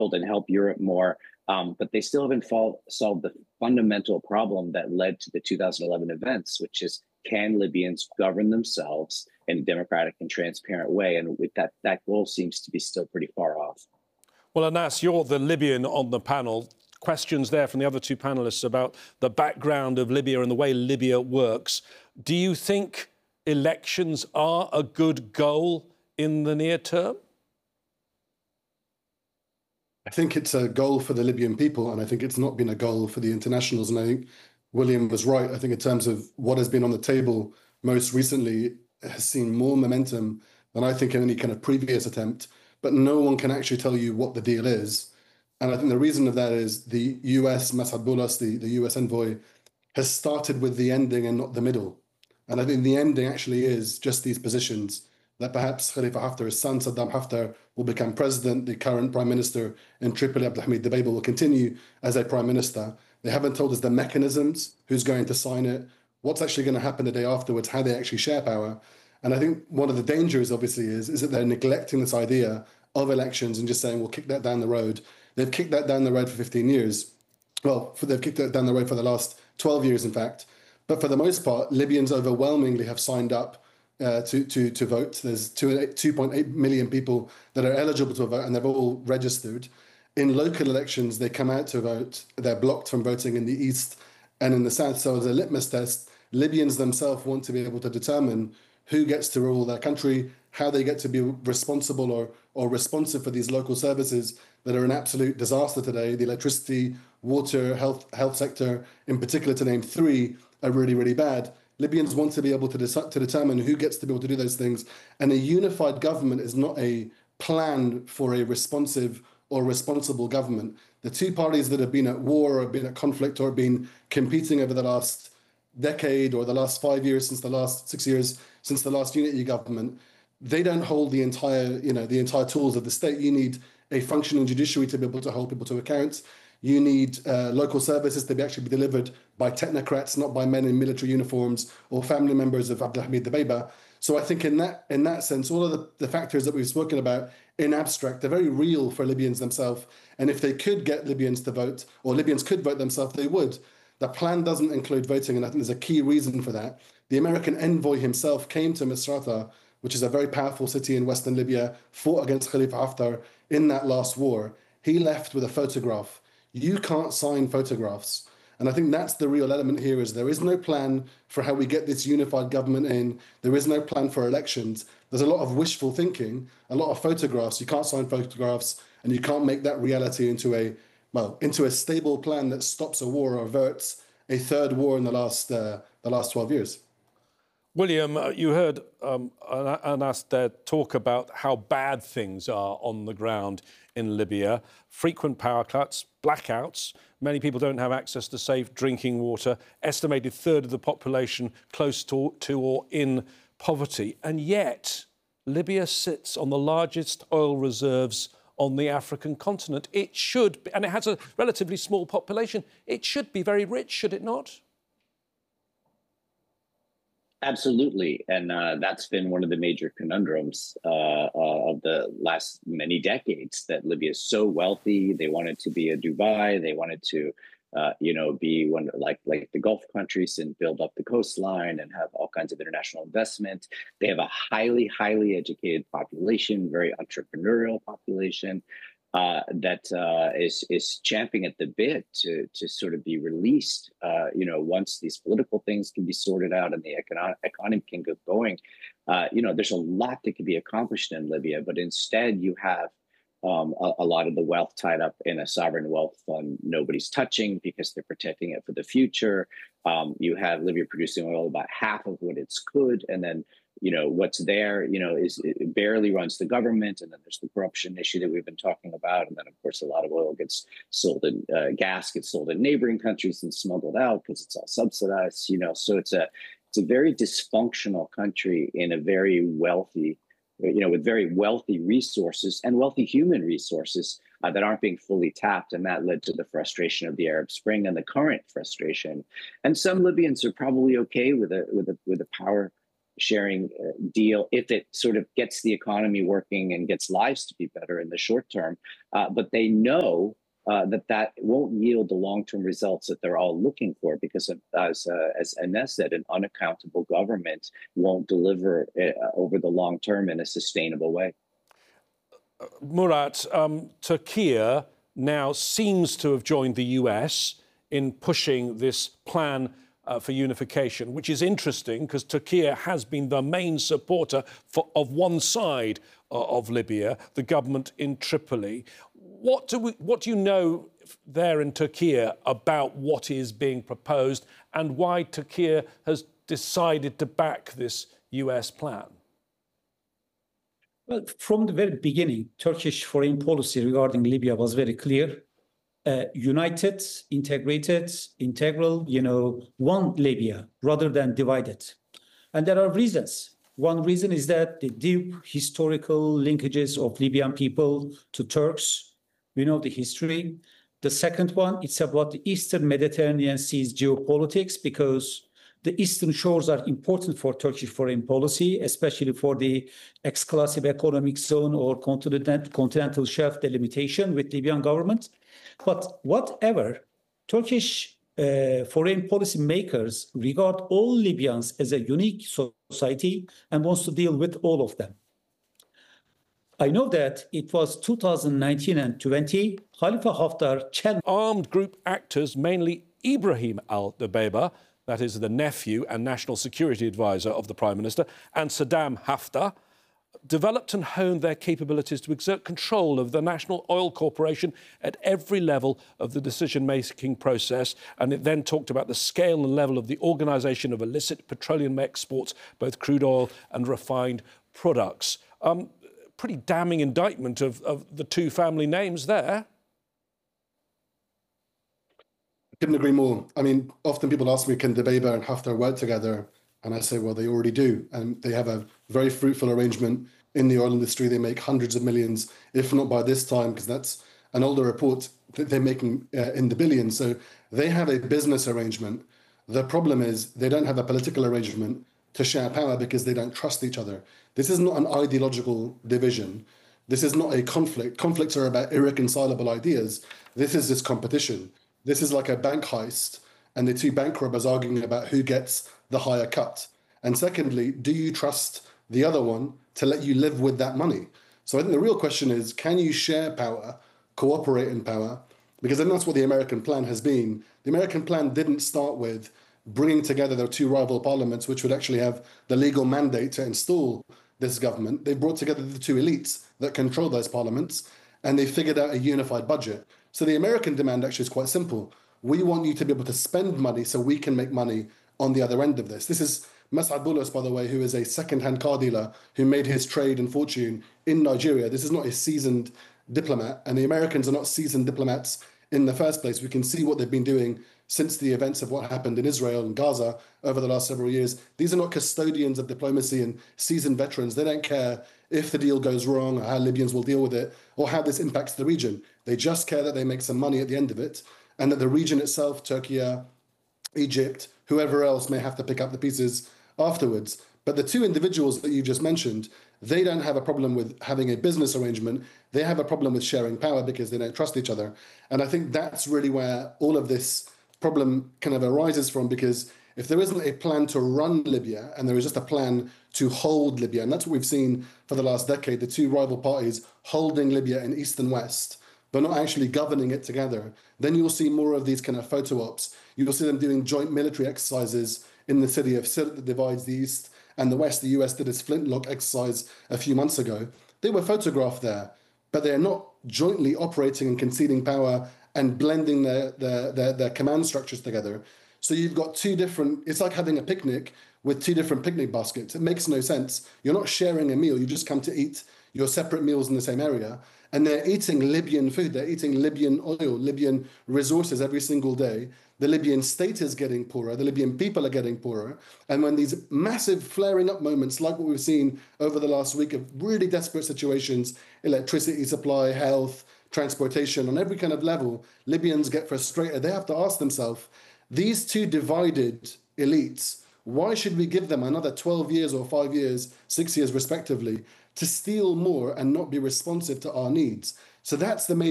and help Europe more. But they still haven't solved the fundamental problem that led to the 2011 events, which is, can Libyans govern themselves in a democratic and transparent way? And with that goal seems to be still pretty far off. Well, Anas, you're the Libyan on the panel. Questions there from the other two panellists about the background of Libya and the way Libya works. Do you think elections are a good goal in the near term? I think it's a goal for the Libyan people, and I think it's not been a goal for the internationals. And I think William was right. I think in terms of what has been on the table most recently, it has seen more momentum than I think in any kind of previous attempt. But no one can actually tell you what the deal is. And I think the reason of that is the US, Masad Boulos, the US envoy, has started with the ending and not the middle. And I think the ending actually is just these positions, that perhaps Khalifa Haftar's son, Saddam Haftar, will become president. The current prime minister in Tripoli, Abdelhamid Dbeibeh, will continue as a prime minister. They haven't told us the mechanisms, who's going to sign it, what's actually going to happen the day afterwards, how they actually share power. And I think one of the dangers, obviously, is that they're neglecting this idea of elections and just saying, we'll kick that down the road. They've kicked that down the road for 15 years. Well, they've kicked that down the road for the last 12 years, in fact. But for the most part, Libyans overwhelmingly have signed up to vote. There's 2.8 million people that are eligible to vote, and they've all registered. In local elections, they come out to vote. They're blocked from voting in the east and in the south. So as a litmus test, Libyans themselves want to be able to determine who gets to rule their country, how they get to be responsible or responsive for these local services that are an absolute disaster today. The electricity, water, health sector, in particular, to name three, are really, really bad. Libyans want to be able to determine who gets to be able to do those things. And a unified government is not a plan for a responsive or responsible government. The two parties that have been at war or been at conflict or been competing over the last decade or the last 5 years, since the last 6 years, since the last unity government, they don't hold the entire tools of the state. You need a functioning judiciary to be able to hold people to account. You need local services to actually be delivered by technocrats, not by men in military uniforms or family members of Abdelhamid Dbeibeh. So I think in that sense, all of the factors that we've spoken about in abstract are very real for Libyans themselves. And if they could get Libyans to vote, or Libyans could vote themselves, they would. The plan doesn't include voting, and I think there's a key reason for that. The American envoy himself came to Misrata, which is a very powerful city in western Libya, fought against Khalifa Haftar in that last war. He left with a photograph. You can't sign photographs. And I think that's the real element here, is there is no plan for how we get this unified government in. There is no plan for elections. There's a lot of wishful thinking, a lot of photographs. You can't sign photographs, and you can't make that reality into a stable plan that stops a war or averts a third war in the last 12 years. William, you heard Anas there talk about how bad things are on the ground in Libya. Frequent power cuts, blackouts. Many people don't have access to safe drinking water. Estimated third of the population close to or in poverty. And yet, Libya sits on the largest oil reserves on the African continent. It should, and it has a relatively small population. It should be very rich, should it not? Absolutely. And that's been one of the major conundrums of the last many decades, that Libya is so wealthy. They wanted to be a Dubai. They wanted to, be one like the Gulf countries and build up the coastline and have all kinds of international investment. They have a highly, highly educated population, very entrepreneurial population. That is champing at the bit to sort of be released, once these political things can be sorted out and the economy can get going. There's a lot that can be accomplished in Libya, but instead you have a lot of the wealth tied up in a sovereign wealth fund nobody's touching because they're protecting it for the future. You have Libya producing oil about half of what it's could, and then what's there, it barely runs the government. And then there's the corruption issue that we've been talking about. And then, of course, a lot of oil gets sold in, gas gets sold in neighboring countries and smuggled out because it's all subsidized, So it's a very dysfunctional country in a very wealthy, with very wealthy resources and wealthy human resources that aren't being fully tapped. And that led to the frustration of the Arab Spring and the current frustration. And some Libyans are probably okay with a power sharing deal if it sort of gets the economy working and gets lives to be better in the short term. But they know that won't yield the long-term results that they're all looking for, because as Ines said, an unaccountable government won't deliver over the long term in a sustainable way. Murat, Turkey now seems to have joined the US in pushing this plan for unification, which is interesting because Turkey has been the main supporter of one side of Libya, the government in Tripoli. What do you know there in Turkey about what is being proposed and why Turkey has decided to back this US plan? Well, from the very beginning, Turkish foreign policy regarding Libya was very clear. United, integrated, integral, one Libya rather than divided. And there are reasons. One reason is that the deep historical linkages of Libyan people to Turks. We know the history. The second one, it's about the Eastern Mediterranean Sea's geopolitics, because the eastern shores are important for Turkish foreign policy, especially for the exclusive economic zone or continental shelf delimitation with Libyan government. But whatever, Turkish foreign policy makers regard all Libyans as a unique society and wants to deal with all of them. I know that it was 2019 and 20, Khalifa Haftar challenged armed group actors, mainly Ibrahim al-Dabeiba, that is the nephew and national security advisor of the Prime Minister, and Saddam Haftar, developed and honed their capabilities to exert control of the National Oil Corporation at every level of the decision-making process. And it then talked about the scale and level of the organisation of illicit petroleum exports, both crude oil and refined products. Pretty damning indictment of the two family names there. I couldn't agree more. I mean, often people ask me, can Dabeiba and Haftar work together? And I say, well, they already do. And they have a very fruitful arrangement in the oil industry. They make hundreds of millions, if not by this time, because that's an older report that they're making in the billions. So they have a business arrangement. The problem is they don't have a political arrangement to share power because they don't trust each other. This is not an ideological division. This is not a conflict. Conflicts are about irreconcilable ideas. This is this competition. This is like a bank heist and the two bank robbers arguing about who gets the higher cut. And secondly, do you trust the other one to let you live with that money? So I think the real question is, can you share power, cooperate in power? Because then that's what the American plan has been. The American plan didn't start with bringing together their two rival parliaments, which would actually have the legal mandate to install this government. They brought together the two elites that control those parliaments, and they figured out a unified budget. So the American demand actually is quite simple. We want you to be able to spend money so we can make money on the other end of this. This is Mas'ad Boulos, by the way, who is a second-hand car dealer who made his trade and fortune in Nigeria. This is not a seasoned diplomat, and the Americans are not seasoned diplomats in the first place. We can see what they've been doing since the events of what happened in Israel and Gaza over the last several years. These are not custodians of diplomacy and seasoned veterans. They don't care if the deal goes wrong or how Libyans will deal with it or how this impacts the region. They just care that they make some money at the end of it, and that the region itself, Turkey, Egypt, whoever else may have to pick up the pieces afterwards. But the two individuals that you just mentioned, they don't have a problem with having a business arrangement. They have a problem with sharing power because they don't trust each other. And I think that's really where all of this problem kind of arises from, because if there isn't a plan to run Libya and there is just a plan to hold Libya, and that's what we've seen for the last decade, the two rival parties holding Libya in east and west, but not actually governing it together, then you'll see more of these kind of photo ops. You'll see them doing joint military exercises in the city of Sirte that divides the east and the west. The US did its Flintlock exercise a few months ago. They were photographed there, but they're not jointly operating and conceding power and blending their command structures together. So you've got two different, it's like having a picnic with two different picnic baskets. It makes no sense. You're not sharing a meal. You just come to eat your separate meals in the same area. And they're eating Libyan food. They're eating Libyan oil, Libyan resources every single day. The Libyan state is getting poorer. The Libyan people are getting poorer. And when these massive flaring up moments, like what we've seen over the last week of really desperate situations, electricity supply, health, transportation, on every kind of level, Libyans get frustrated. They have to ask themselves, these two divided elites Why should we give them another 12 years or 5 years, 6 years respectively, to steal more and not be responsive to our needs? So that's the major